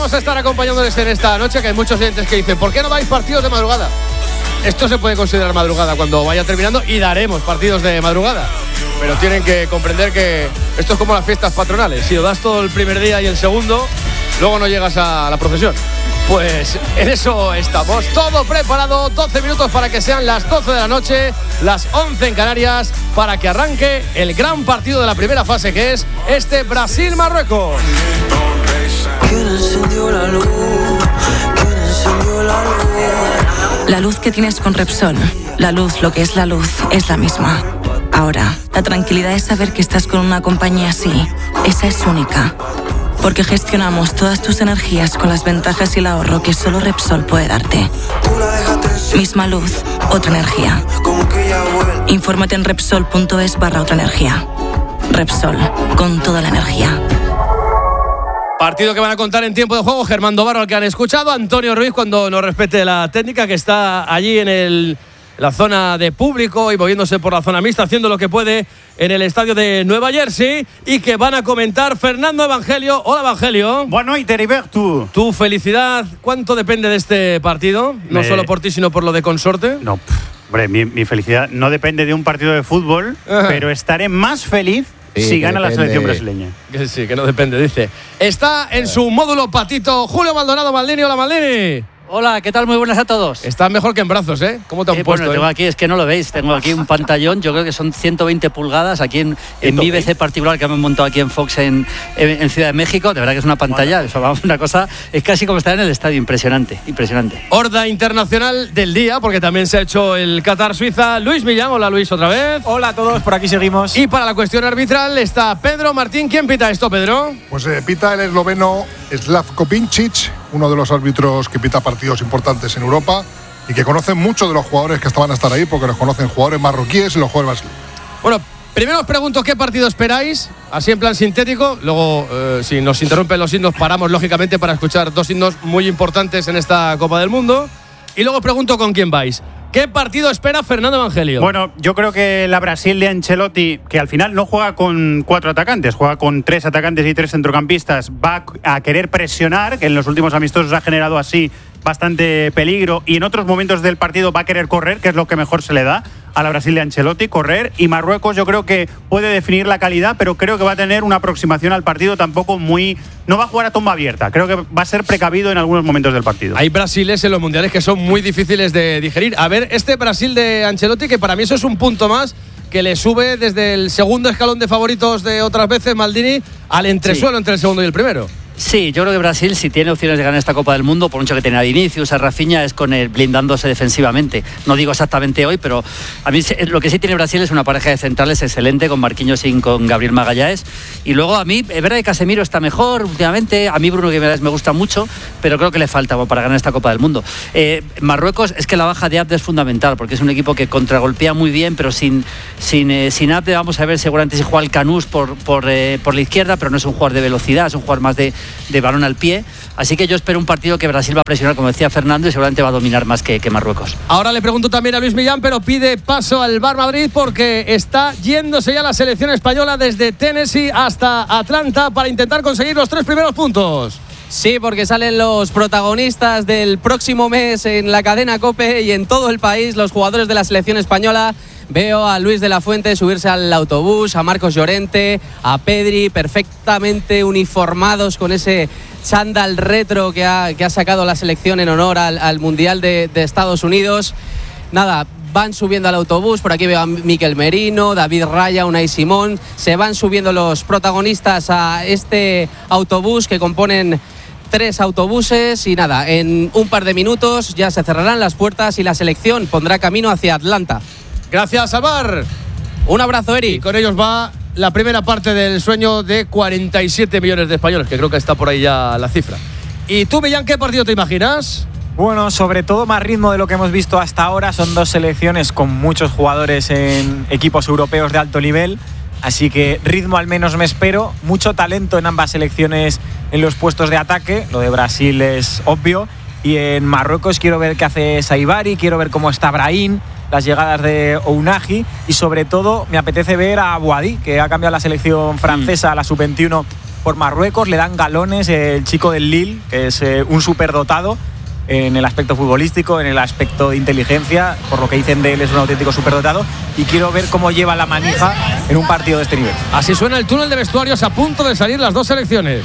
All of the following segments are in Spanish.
vamos a estar acompañándoles en esta noche, que hay muchos oyentes que dicen, ¿por qué no dais partidos de madrugada? Esto se puede considerar madrugada cuando vaya terminando y daremos partidos de madrugada. Pero tienen que comprender que esto es como las fiestas patronales. Si lo das todo el primer día y el segundo, luego no llegas a la procesión. Pues en eso estamos. Todo preparado, 12 minutos para que sean las 12 de la noche, las 11 en Canarias, para que arranque el gran partido de la primera fase, que es este Brasil-Marruecos. ¿Quién encendió la luz? ¿Quién encendió la luz? La luz que tienes con Repsol, la luz, lo que es la luz, es la misma. Ahora, la tranquilidad es saber que estás con una compañía así. Esa es única. Porque gestionamos todas tus energías con las ventajas y el ahorro que solo Repsol puede darte. Misma luz, otra energía. Infórmate en Repsol.es/otra energía. Repsol, con toda la energía. Partido que van a contar en tiempo de juego. Germán Dobarro, al que han escuchado. Antonio Ruiz, cuando nos respete la técnica, que está allí en la zona de público y moviéndose por la zona mixta, haciendo lo que puede en el estadio de Nueva Jersey. Y que van a comentar Fernando Evangelio. Hola, Evangelio. Bueno, y Heriberto. Tu felicidad, ¿cuánto depende de este partido? No solo por ti, sino por lo de Consorte. No, hombre, mi felicidad no depende de un partido de fútbol, pero estaré más feliz si gana la selección brasileña. Que sí, que no depende, dice. Está en su módulo patito Julio Maldonado Maldini. Hola, Maldini. Hola, ¿qué tal? Muy buenas a todos. Estás mejor que en brazos, ¿eh? ¿Cómo te han puesto? Bueno, tengo aquí, es que no lo veis, tengo aquí un pantallón, yo creo que son 120 pulgadas, aquí en mi BC particular que hemos montado aquí en Fox en Ciudad de México. De verdad que es una pantalla, eso, vamos, una cosa, es casi como estar en el estadio, impresionante. Horda internacional del día, porque también se ha hecho el Qatar-Suiza. Luis Millán, hola Luis, otra vez. Hola a todos, por aquí seguimos. Y para la cuestión arbitral está Pedro Martín. ¿Quién pita esto, Pedro? Pues pita el esloveno Slavko Pincic, uno de los árbitros que pita partidos importantes en Europa y que conocen mucho de los jugadores que estaban a estar ahí, porque los conocen jugadores marroquíes y los jugadores brasileños. Bueno, primero os pregunto qué partido esperáis, así en plan sintético. Luego, si nos interrumpen los himnos, paramos lógicamente para escuchar dos himnos muy importantes en esta Copa del Mundo. Y luego os pregunto con quién vais. ¿Qué partido espera Fernando Evangelio? Bueno, yo creo que la Brasil de Ancelotti, que al final no juega con 4 atacantes, juega con 3 atacantes y 3 centrocampistas, va a querer presionar, que en los últimos amistosos ha generado así bastante peligro, y en otros momentos del partido va a querer correr, que es lo que mejor se le da a la Brasil de Ancelotti, correr. Y Marruecos yo creo que puede definir la calidad, pero creo que va a tener una aproximación al partido tampoco muy... No va a jugar a tumba abierta, creo que va a ser precavido en algunos momentos del partido. Hay Brasiles en los mundiales que son muy difíciles de digerir. A ver, este Brasil de Ancelotti, que para mí eso es un punto más que le sube desde el segundo escalón de favoritos de otras veces, Maldini, al entresuelo entre el segundo y el primero. Sí, yo creo que Brasil, si tiene opciones de ganar esta Copa del Mundo, por mucho que tenga Vinicius, a Rafinha, es con el blindándose defensivamente. No digo exactamente hoy, pero a mí lo que sí tiene Brasil es una pareja de centrales excelente, con Marquinhos y con Gabriel Magalhães. Y luego a mí, es verdad que Casemiro está mejor últimamente, a mí Bruno Guimaraes me gusta mucho, pero creo que le falta para ganar esta Copa del Mundo. Marruecos, es que la baja de Abde es fundamental, porque es un equipo que contragolpea muy bien, pero sin Abde. Vamos a ver seguramente si juega el Canús por la izquierda, pero no es un jugador de velocidad, es un jugador más de balón al pie, así que yo espero un partido que Brasil va a presionar, como decía Fernando, y seguramente va a dominar más que Marruecos. Ahora le pregunto también a Luis Millán, pero pide paso al Bar Madrid porque está yéndose ya la selección española desde Tennessee hasta Atlanta para intentar conseguir los 3 primeros puntos. Sí, porque salen los protagonistas del próximo mes en la cadena COPE y en todo el país, los jugadores de la selección española. Veo a Luis de la Fuente subirse al autobús, a Marcos Llorente, a Pedri, perfectamente uniformados con ese chándal retro que ha sacado la selección en honor al Mundial de Estados Unidos. Nada, van subiendo al autobús, por aquí veo a Mikel Merino, David Raya, Unai Simón. Se van subiendo los protagonistas a este autobús que componen 3 autobuses y nada, en un par de minutos ya se cerrarán las puertas y la selección pondrá camino hacia Atlanta. Gracias, Alvar. Un abrazo, Eri. Y con ellos va la primera parte del sueño de 47 millones de españoles, que creo que está por ahí ya la cifra. ¿Y tú, Millán, qué partido te imaginas? Bueno, sobre todo más ritmo de lo que hemos visto hasta ahora. Son 2 selecciones con muchos jugadores en equipos europeos de alto nivel. Así que ritmo al menos me espero. Mucho talento en ambas selecciones en los puestos de ataque. Lo de Brasil es obvio. Y en Marruecos quiero ver qué hace Saibari, quiero ver cómo está Brahim, las llegadas de Ounahi y sobre todo me apetece ver a Boadi, que ha cambiado la selección francesa a la sub-21 por Marruecos, le dan galones el chico del Lille, que es un superdotado en el aspecto futbolístico, en el aspecto de inteligencia, por lo que dicen de él es un auténtico superdotado, y quiero ver cómo lleva la manija en un partido de este nivel. Así suena el túnel de vestuarios a punto de salir las dos selecciones.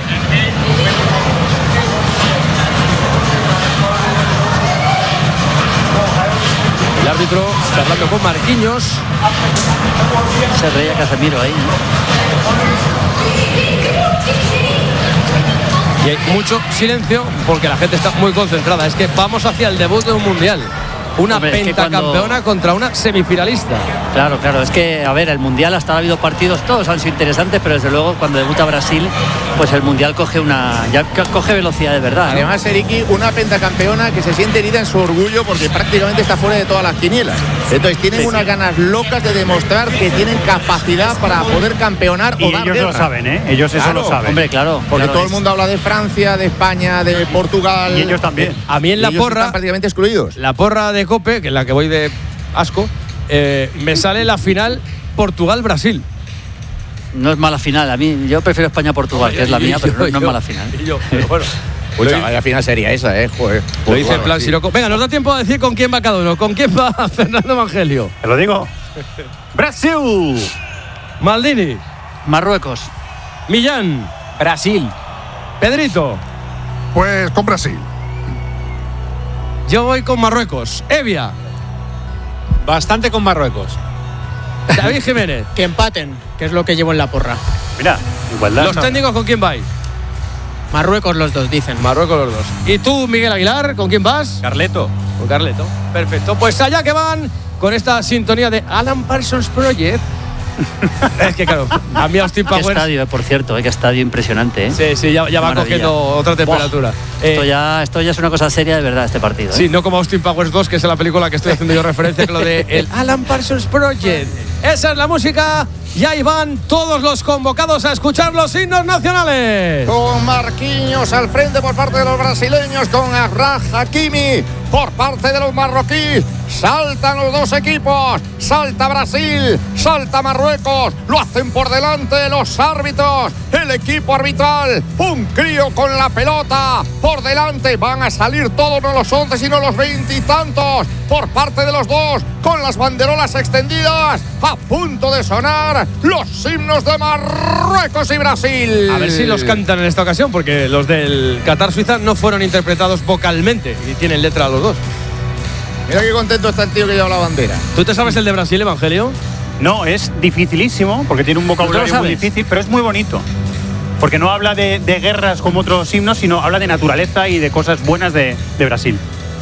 El árbitro charlando con Marquinhos. Se reía Casemiro ahí, ¿no? Y hay mucho silencio porque la gente está muy concentrada. Es que vamos hacia el debut de un mundial. Una pentacampeona contra una semifinalista. Claro, es que, a ver, el Mundial hasta ahora ha habido partidos, todos han sido interesantes, pero desde luego cuando debuta Brasil, pues el Mundial coge velocidad de verdad, ¿no? Además, Eriki, una pentacampeona que se siente herida en su orgullo porque prácticamente está fuera de todas las quinielas. Entonces tienen unas ganas locas de demostrar que tienen capacidad para poder campeonar o dar ellos guerra. lo saben, ¿eh? Ellos eso lo saben. Hombre, claro. Porque todo el mundo habla de Francia, de España, de Portugal. Y ellos también. A mí en la ellos porra, están prácticamente excluidos. la porra de Cope, que es la que voy de asco, me sale la final Portugal-Brasil. No es mala final, a mí yo prefiero España-Portugal, que es la mía, pero no es mala final. Pero bueno. La final sería esa, joder. Lo dice en plan Siroco. Venga, nos da tiempo a decir con quién va cada uno. ¿Con quién va Fernando Evangelio? Te lo digo. Brasil. Maldini. Marruecos. Millán. Brasil. Pedrito. Pues con Brasil. Yo voy con Marruecos. Evia. Bastante con Marruecos. David Jiménez. Que empaten, que es lo que llevo en la porra. Mira, igualdad. Los técnicos, ¿con quién vais? Marruecos los dos, dicen. Marruecos los dos. ¿Y tú, Miguel Aguilar, con quién vas? Carleto. Con Carleto. Perfecto. Pues allá que van con esta sintonía de Alan Parsons Project. Es que claro, a mí Austin Powers. Qué estadio, por cierto, qué estadio impresionante, ¿eh? Sí, ya va maravilla. cogiendo otra temperatura. Esto ya es una cosa seria de verdad, este partido, ¿eh? Sí, no como Austin Powers 2, que es la película que estoy haciendo yo referencia, que lo de el Alan Parsons Project. Esa es la música. Y ahí van todos los convocados a escuchar los himnos nacionales. Con Marquinhos al frente por parte de los brasileños, con Achraf Hakimi por parte de los marroquíes. Saltan los dos equipos, salta Brasil, salta Marruecos, lo hacen por delante los árbitros, el equipo arbitral, un crío con la pelota por delante, van a salir todos, no los 11 sino los 20 y tantos por parte de los dos, con las banderolas extendidas, a punto de sonar los himnos de Marruecos y Brasil. A ver si los cantan en esta ocasión, porque los del Qatar-Suiza no fueron interpretados vocalmente y tienen letra a los dos. Mira qué contento está el tío que lleva la bandera. ¿Tú te sabes el de Brasil, Evangelio? No, es dificilísimo, porque tiene un vocabulario muy difícil, pero es muy bonito. Porque no habla de guerras como otros himnos, sino habla de naturaleza y de cosas buenas de Brasil.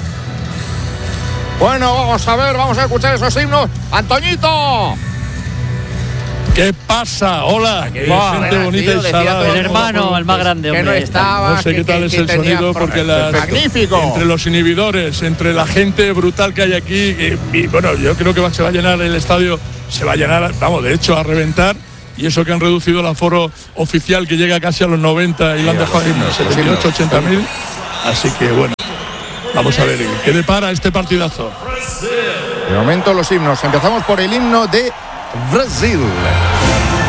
Bueno, vamos a escuchar esos himnos. ¡Antoñito! ¿Qué pasa? Hola, qué gente bonita y salada. El hermano, el más grande, que hombre. No estaba. No sé qué tal es el sonido porque magnífico. Entre los inhibidores, entre la gente brutal que hay aquí, y bueno, yo creo que se va a llenar el estadio, se va a llenar, vamos, de hecho a reventar. Y eso que han reducido el aforo oficial que llega casi a los 90 y lo han dejado en 78, 80 mil. Así que bueno, vamos a ver qué depara este partidazo. De momento los himnos. Empezamos por el himno de Brasil.